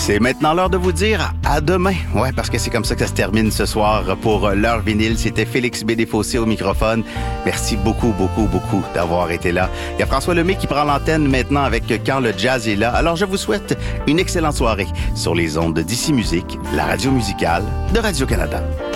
C'est maintenant l'heure de vous dire à demain. Ouais, parce que c'est comme ça que ça se termine ce soir pour l'heure vinyle. C'était Félix Bédéfossé au microphone. Merci beaucoup d'avoir été là. Il y a François Lemay qui prend l'antenne maintenant avec Quand le jazz est là. Alors, je vous souhaite une excellente soirée sur les ondes d'Ici Musique, la radio musicale de Radio-Canada.